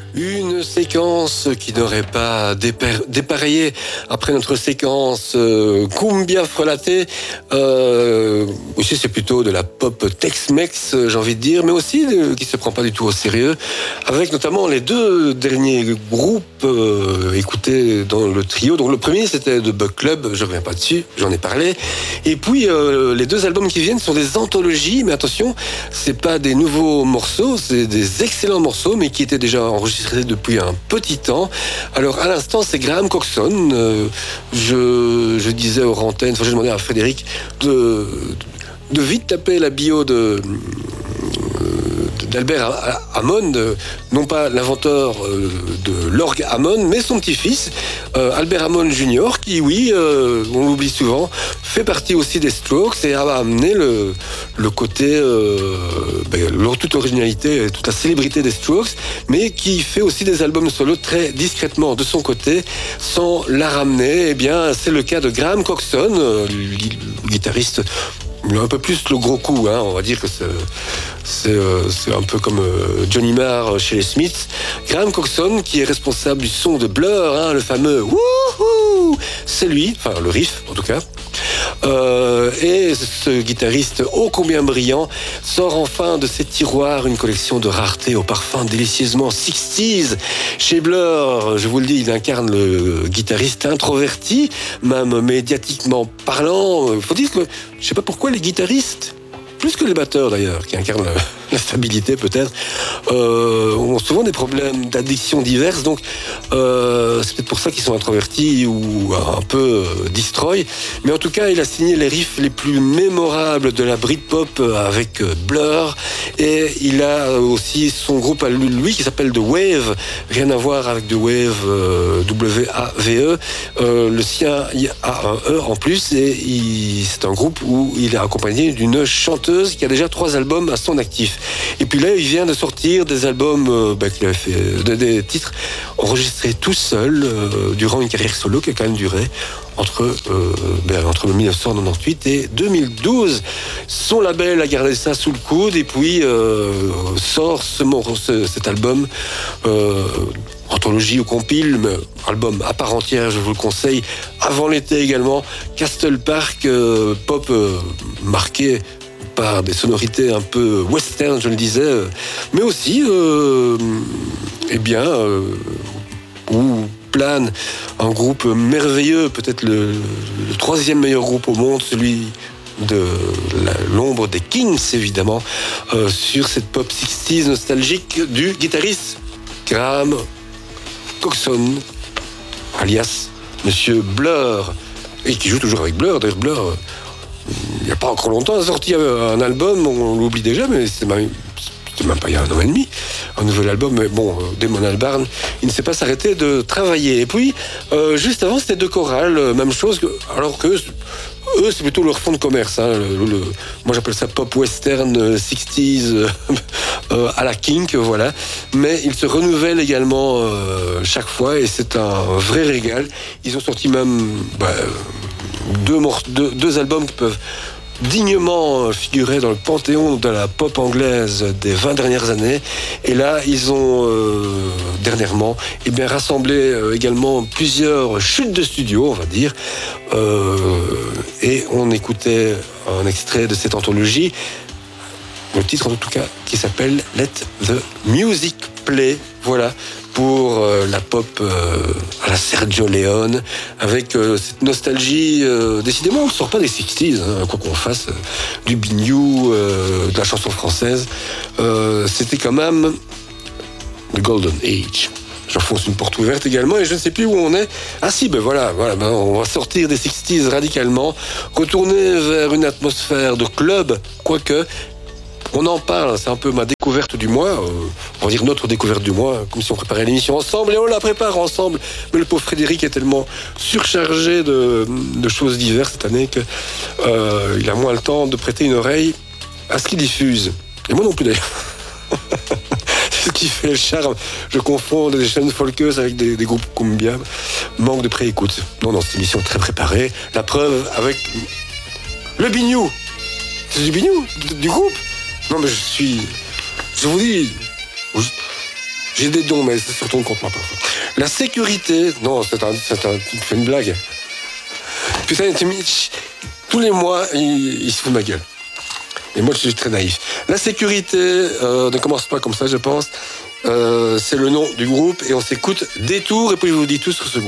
Une séquence qui n'aurait pas dépareillé après notre séquence Cumbia frelatée. Aussi, c'est plutôt de la pop Tex-Mex, j'ai envie de dire, mais aussi qui se prend pas du tout au sérieux, avec notamment les deux derniers groupes écoutés dans le trio. Donc le premier, c'était The Bug Club, je reviens pas dessus, j'en ai parlé. Et puis les deux albums qui viennent sont des anthologies, mais attention, c'est pas des nouveaux morceaux, c'est des excellents morceaux, mais qui étaient déjà enregistrés depuis un petit temps. Alors à l'instant, c'est Graham Coxon. Je disais aux antennes, j'ai demandé à Frédéric de vite taper la bio d'Albert Hammond, non pas l'inventeur de l'orgue Hammond, mais son petit-fils, Albert Hammond Jr., qui, oui, on l'oublie souvent, fait partie aussi des Strokes et a amené le côté, toute l'originalité et toute la célébrité des Strokes, mais qui fait aussi des albums solo très discrètement de son côté, sans la ramener. Eh bien, c'est le cas de Graham Coxon, guitariste. Un peu plus le gros coup, hein, on va dire que c'est un peu comme Johnny Marr chez les Smiths. Graham Coxon, qui est responsable du son de Blur, hein, le fameux wouhou, c'est lui, enfin le riff en tout cas. Et ce guitariste ô combien brillant sort enfin de ses tiroirs une collection de raretés au parfum délicieusement 60s. Chez Blur, je vous le dis, il incarne le guitariste introverti, même médiatiquement parlant. Il faut dire que, je sais pas pourquoi les guitaristes, plus que les batteurs d'ailleurs, qui incarnent la stabilité peut-être, ont souvent des problèmes d'addiction diverses, donc c'est peut-être pour ça qu'ils sont introvertis ou un peu destroy. Mais en tout cas, il a signé les riffs les plus mémorables de la Britpop avec Blur, et il a aussi son groupe à lui qui s'appelle The Wave, rien à voir avec The Wave, W-A-V-E, le sien il a un E en plus, et c'est un groupe où il est accompagné d'une chanteuse qui a déjà 3 albums à son actif. Et puis là, il vient de sortir des albums qu'il a fait, des titres enregistrés tout seul durant une carrière solo qui a quand même duré entre 1998 et 2012. Son label a gardé ça sous le coude et puis sort cet album anthologie ou compile, mais album à part entière, je vous le conseille, avant l'été également. Castle Park, pop marqué par des sonorités un peu western, je le disais, mais aussi, où plane un groupe merveilleux, peut-être le 3e meilleur groupe au monde, celui de l'ombre des Kings, évidemment, sur cette pop 60s nostalgique du guitariste Graham Coxon, alias Monsieur Blur, et qui joue toujours avec Blur. D'ailleurs, Blur, il n'y a pas encore longtemps, a sorti un album, on l'oublie déjà, mais c'était même pas il y a 1 an et demi, un nouvel album, mais bon, Damon Albarn, il ne s'est pas s'arrêter de travailler. Et puis, juste avant, c'était deux chorales, même chose, alors que eux, c'est plutôt leur fond de commerce. Hein, moi, j'appelle ça pop western 60s à la Kink, voilà. Mais ils se renouvellent également chaque fois, et c'est un vrai régal. Ils ont sorti même deux albums qui peuvent dignement figuré dans le panthéon de la pop anglaise des 20 dernières années. Et là, ils ont dernièrement rassemblé également plusieurs chutes de studio, on va dire. Et on écoutait un extrait de cette anthologie, le titre en tout cas, qui s'appelle Let the Music Play. Voilà, pour la pop à la Sergio Leone, avec cette nostalgie. Décidément, on ne sort pas des 60s, hein, quoi qu'on fasse, du biniou, de la chanson française. C'était quand même The Golden Age. J'enfonce une porte ouverte également et je ne sais plus où on est. Ah si, voilà, on va sortir des 60s radicalement, retourner vers une atmosphère de club, quoique. On en parle, c'est un peu ma découverte du mois, on va dire notre découverte du mois, comme si on préparait l'émission ensemble, et on la prépare ensemble. Mais le pauvre Frédéric est tellement surchargé de choses diverses cette année qu'il a moins le temps de prêter une oreille à ce qu'il diffuse. Et moi non plus d'ailleurs. C'est ce qui fait le charme. Je confonds des chaînes folkeuses avec des groupes cumbia. Manque de pré-écoute. Non, cette émission très préparée. La preuve avec le biniou. C'est du biniou, du groupe. Non, mais je vous dis, J'ai des dons, mais c'est surtout contre moi parfois. La sécurité, non, tu fais une blague. Putain, tous les mois, il se fout de ma gueule. Et moi, je suis très naïf. La sécurité ne commence pas comme ça, je pense. C'est le nom du groupe et on s'écoute Détour et puis je vous dis tout sur ce groupe.